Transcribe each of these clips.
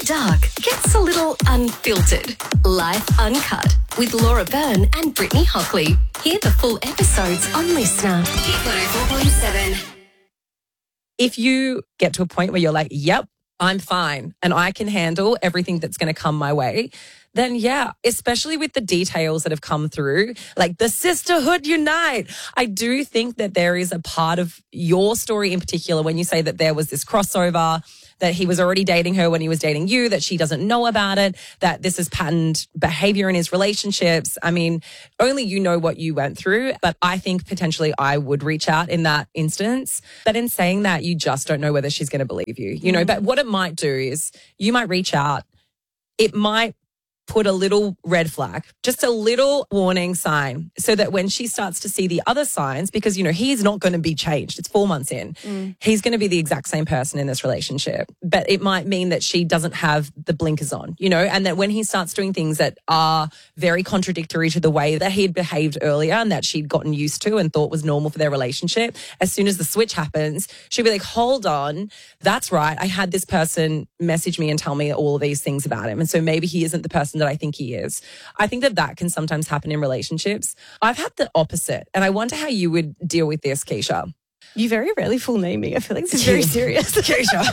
Dark gets a little unfiltered. Life Uncut with Laura Byrne and Brittany Hockley. Hear the full episodes on Listener. Hit 104.7. If you get to a point where you're like, yep, I'm fine and I can handle everything that's going to come my way, then yeah, especially with the details that have come through, like the sisterhood unite. I do think that there is a part of your story in particular when you say that there was this crossover, that he was already dating her when he was dating you, that she doesn't know about it, that this is patterned behavior in his relationships. I mean, only you know what you went through, but I think potentially I would reach out in that instance. But in saying that, you just don't know whether she's going to believe you, you know, but what it might do is you might reach out. It might put a little red flag, just a little warning sign, so that when she starts to see the other signs, because, you know, he's not going to be changed. It's 4 months in. He's going to be the exact same person in this relationship. But it might mean that she doesn't have the blinkers on, you know, and that when he starts doing things that are very contradictory to the way that he had behaved earlier and that she'd gotten used to and thought was normal for their relationship, as soon as the switch happens, she'll be like, hold on, that's right. I had this person message me and tell me all of these things about him. And so maybe he isn't the person that I think he is. I think that that can sometimes happen in relationships. I've had the opposite, and I wonder how you would deal with this, Keisha. You very rarely full name me. I feel like this is very serious. Keisha.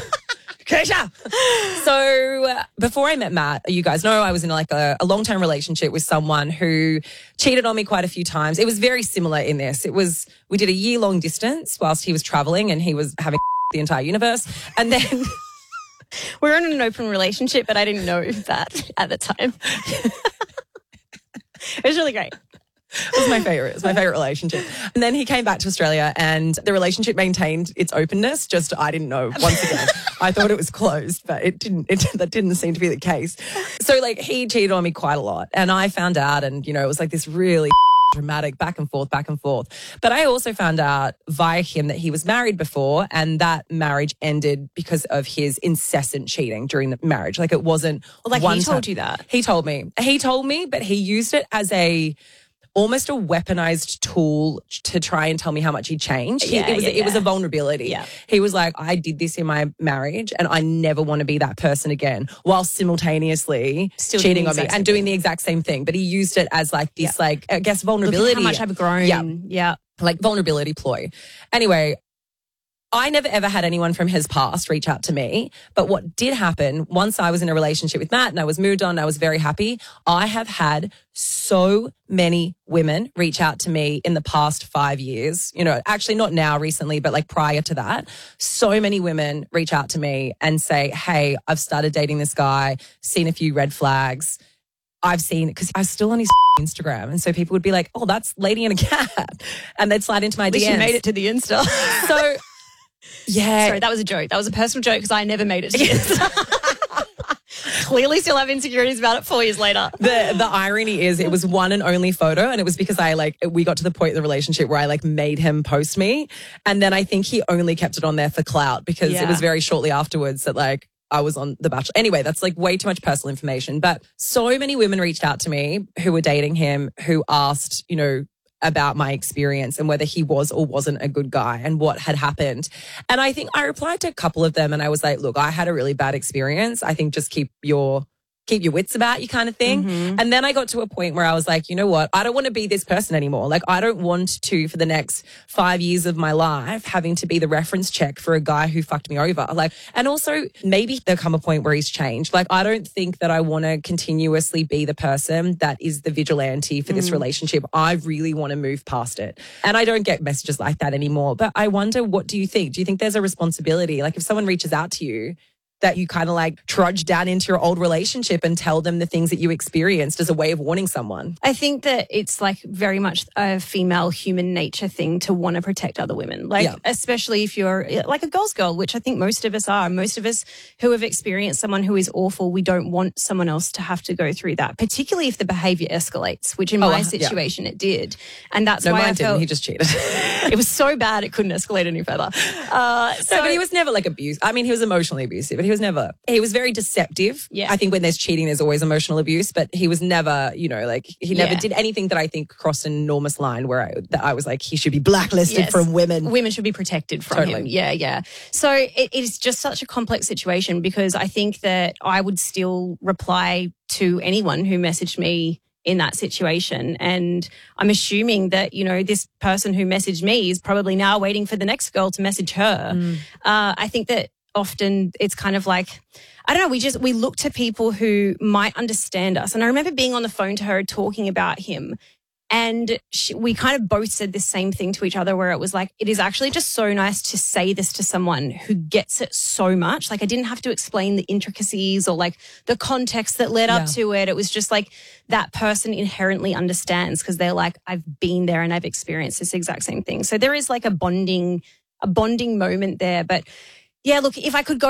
So before I met Matt, you guys know I was in like a long-term relationship with someone who cheated on me quite a few times. It was very similar in this. We did a year-long distance whilst he was traveling and he was having the entire universe. And then we were in an open relationship, but I didn't know that at the time. It was really great. It was my favorite. It was my favorite relationship. And then he came back to Australia and the relationship maintained its openness. Just I didn't know. Once again, I thought it was closed, but it didn't. That didn't seem to be the case. So like he cheated on me quite a lot, and I found out, and you know it was like this really dramatic back and forth. But I also found out via him that he was married before, and that marriage ended because of his incessant cheating during the marriage. Like it wasn't like one he told time. you that. He told me, but he used it as almost a weaponized tool to try and tell me how much he changed. It was a vulnerability. Yeah. He was like, I did this in my marriage and I never want to be that person again, while simultaneously Still cheating on me doing and doing the exact same thing. But he used it as like this, like, I guess, vulnerability. Look at how much I've grown. Yeah. Like vulnerability ploy. Anyway, I never ever had anyone from his past reach out to me. But what did happen, once I was in a relationship with Matt and I was moved on, I was very happy. I have had so many women reach out to me in the past 5 years. You know, actually not now recently, but like prior to that. So many women reach out to me and say, hey, I've started dating this guy, seen a few red flags. I've seen it because I was still on his Instagram. And so people would be like, oh, that's Lady and a Cat. And they'd slide into my DMs. You made it to the Insta. So... yeah. Sorry, that was a joke. That was a personal joke because I never made it to it. Clearly still have insecurities about it 4 years later. The irony is it was one and only photo, and it was because we got to the point in the relationship where I made him post me. And then I think he only kept it on there for clout because it was very shortly afterwards that I was on The Bachelor. Anyway, that's way too much personal information. But so many women reached out to me who were dating him, who asked, you know, about my experience and whether he was or wasn't a good guy and what had happened. And I think I replied to a couple of them and I was like, look, I had a really bad experience. I think just keep your wits about you kind of thing. Mm-hmm. And then I got to a point where I was like, you know what? I don't want to be this person anymore. Like, I don't want to, for the next 5 years of my life, having to be the reference check for a guy who fucked me over. And also maybe there'll come a point where he's changed. I don't think that I want to continuously be the person that is the vigilante for this relationship. I really want to move past it. And I don't get messages like that anymore. But I wonder, what do you think? Do you think there's a responsibility? If someone reaches out to you, that you kind of trudge down into your old relationship and tell them the things that you experienced as a way of warning someone? I think that it's very much a female human nature thing to want to protect other women. Especially if you're a girl's girl, which I think most of us are. Most of us who have experienced someone who is awful, we don't want someone else to have to go through that, particularly if the behavior escalates, which in my situation it did. And that's why mine didn't. He just cheated. It was so bad it couldn't escalate any further. But he was never abused. I mean, he was emotionally abusive, but he he was very deceptive. Yeah. I think when there's cheating, there's always emotional abuse, but he was never, he never did anything that I think crossed an enormous line where I was like, he should be blacklisted from women. Women should be protected from him. Yeah. So it is just such a complex situation because I think that I would still reply to anyone who messaged me in that situation. And I'm assuming that, this person who messaged me is probably now waiting for the next girl to message her. I think that often it's kind of like, I don't know, we look to people who might understand us. And I remember being on the phone to her talking about him. And we kind of both said the same thing to each other where it was like, it is actually just so nice to say this to someone who gets it so much. Like I didn't have to explain the intricacies or like the context that led up to it. It was just like that person inherently understands because they're like, I've been there and I've experienced this exact same thing. So there is like a bonding moment there. But yeah, look, if I could go